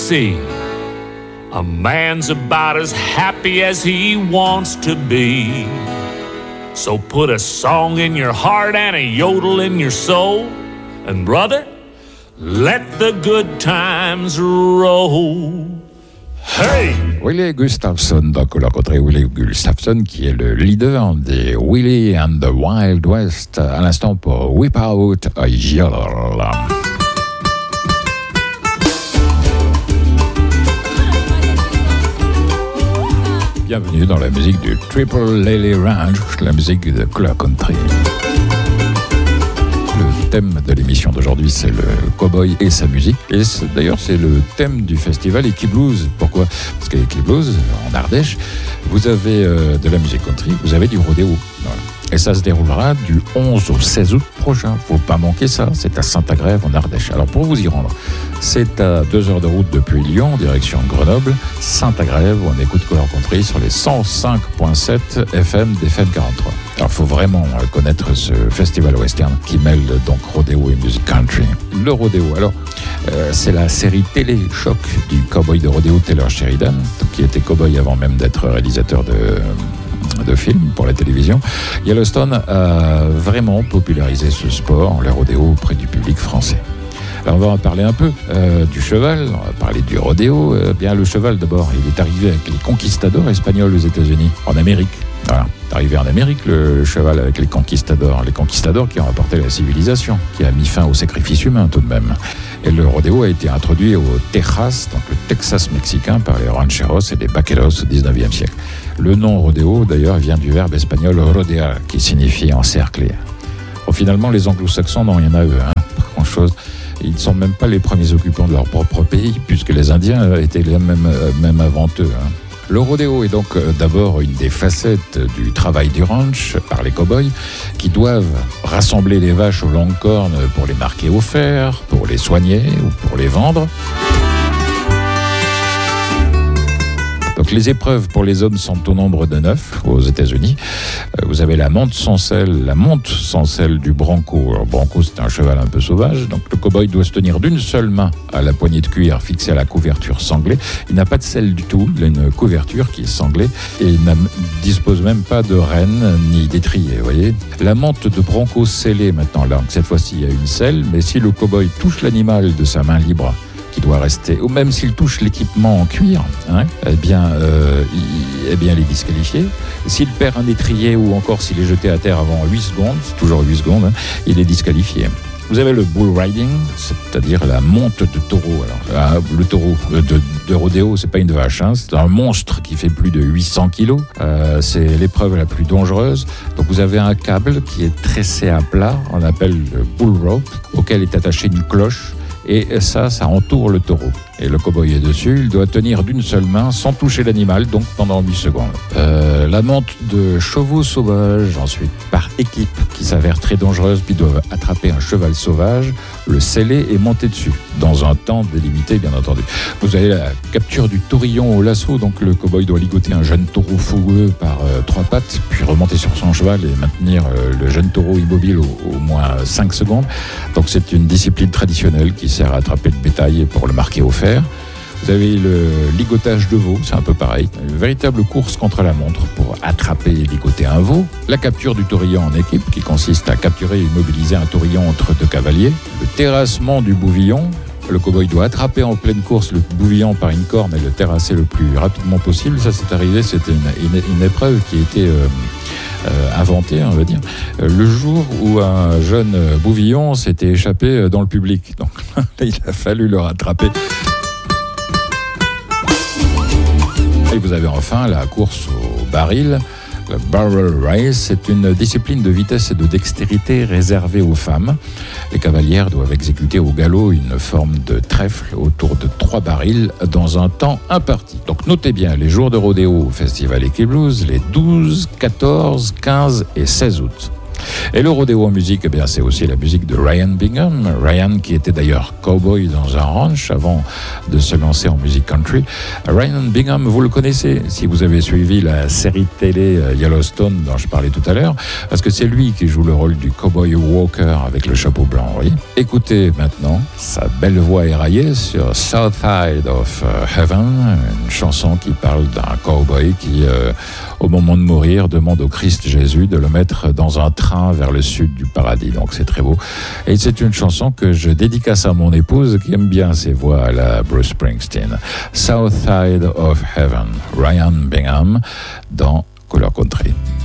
see. A man's about as happy as he wants to be. So put a song in your heart and a yodel in your soul. And brother, let the good times roll. Hey! Willie Gustafson, donc on l'a rencontré Willie Gustafson, qui est le leader des Willie and the Wild West, à l'instant pour Whip Out a Yodel. Bienvenue dans la musique du Triple Lily Ranch, la musique de Couleur Country. Le thème de l'émission d'aujourd'hui, c'est le cowboy et sa musique. Et d'ailleurs, c'est le thème du festival Eki Blues. Pourquoi ? Parce qu'à Eki Blues, en Ardèche, vous avez de la musique country, vous avez du rodéo. Voilà. Et ça se déroulera du 11 au 16 août prochain. Faut pas manquer ça. C'est à Saint-Agrève, en Ardèche. Alors, pour vous y rendre, c'est à 2 heures de route depuis Lyon, direction Grenoble. Saint-Agrève, on écoute Couleur Country sur les 105.7 FM d'FM 43. Alors, il faut vraiment connaître ce festival western qui mêle donc rodéo et musique country. Le rodéo, alors, c'est la série télé-choc du cowboy de rodéo Taylor Sheridan, qui était cowboy avant même d'être réalisateur de films pour la télévision. Yellowstone a vraiment popularisé ce sport, le rodéo, auprès du public français. Alors on va en parler un peu du cheval, on va parler du rodéo. Bien le cheval d'abord, il est arrivé avec les conquistadors espagnols aux États-Unis, en Amérique. Voilà, c'est arrivé en Amérique le cheval avec les conquistadors qui ont apporté la civilisation, qui a mis fin au sacrifice humain tout de même. Et le rodéo a été introduit au Texas, donc le Texas mexicain, par les rancheros et les vaqueros au 19e siècle. Le nom rodéo, d'ailleurs, vient du verbe espagnol rodear, qui signifie encercler. Bon, finalement, les anglo-saxons n'ont rien à eux, pas grand-chose. Ils ne sont même pas les premiers occupants de leur propre pays, puisque les Indiens étaient les même avant eux. Le rodéo est donc d'abord une des facettes du travail du ranch par les cow-boys qui doivent rassembler les vaches aux longues cornes pour les marquer au fer, pour les soigner ou pour les vendre. Donc les épreuves pour les hommes sont au nombre de 9 aux États-Unis. Vous avez la monte sans selle du Bronco. Alors Bronco, c'est un cheval un peu sauvage. Donc le cow-boy doit se tenir d'une seule main à la poignée de cuir fixée à la couverture sanglée. Il n'a pas de selle du tout. Il a une couverture qui est sanglée et il ne dispose même pas de rênes ni d'étrier. Vous voyez. La monte de Bronco scellée maintenant. Là, cette fois-ci, il y a une selle. Mais si le cow-boy touche l'animal de sa main libre, qui doit rester, ou même s'il touche l'équipement en cuir, eh bien, il est disqualifié. S'il perd un étrier ou encore s'il est jeté à terre avant 8 secondes, c'est toujours 8 secondes, il est disqualifié. Vous avez le bull riding, c'est-à-dire la monte de taureau. Alors, le taureau de rodéo, c'est pas une vache, c'est un monstre qui fait plus de 800 kilos. C'est l'épreuve la plus dangereuse. Donc vous avez un câble qui est tressé à plat, on appelle le bull rope, auquel est attachée une cloche. Et ça entoure le taureau. Et le cow-boy est dessus, il doit tenir d'une seule main sans toucher l'animal, donc pendant 8 secondes. La monte de chevaux sauvages, ensuite, par équipe, qui s'avère très dangereuse, puis doivent attraper un cheval sauvage, le sceller et monter dessus, dans un temps délimité, bien entendu. Vous avez la capture du taurillon au lasso, donc le cow-boy doit ligoter un jeune taureau fougueux par 3 pattes, puis remonter sur son cheval et maintenir le jeune taureau immobile au moins 5 secondes. Donc c'est une discipline traditionnelle qui sert à attraper le bétail pour le marquer au fer. Vous avez le ligotage de veau, c'est un peu pareil. Une véritable course contre la montre pour attraper et ligoter un veau. La capture du taurillon en équipe, qui consiste à capturer et immobiliser un taurillon entre 2 cavaliers. Le terrassement du bouvillon. Le cow-boy doit attraper en pleine course le bouvillon par une corne et le terrasser le plus rapidement possible. Ça, c'est arrivé, c'était une épreuve qui a été inventée, on va dire, le jour où un jeune bouvillon s'était échappé dans le public. Donc, il a fallu le rattraper. Et vous avez enfin la course au baril. Le barrel race, c'est une discipline de vitesse et de dextérité réservée aux femmes. Les cavalières doivent exécuter au galop une forme de trèfle autour de 3 barils dans un temps imparti. Donc notez bien les jours de rodéo au Festival Eki Blues, les 12, 14, 15 et 16 août. Et le rodéo en musique, eh bien, c'est aussi la musique de Ryan Bingham. Ryan, qui était d'ailleurs cowboy dans un ranch avant de se lancer en musique country. Ryan Bingham, vous le connaissez si vous avez suivi la série télé Yellowstone dont je parlais tout à l'heure, parce que c'est lui qui joue le rôle du cowboy Walker avec le chapeau blanc. Oui. Écoutez maintenant sa belle voix éraillée sur South Side of Heaven, une chanson qui parle d'un cowboy qui, au moment de mourir, demande au Christ Jésus de le mettre dans un train vers le sud du paradis. Donc c'est très beau. Et c'est une chanson que je dédicace à mon épouse qui aime bien ses voix à la Bruce Springsteen. South Side of Heaven, Ryan Bingham dans Couleur Country.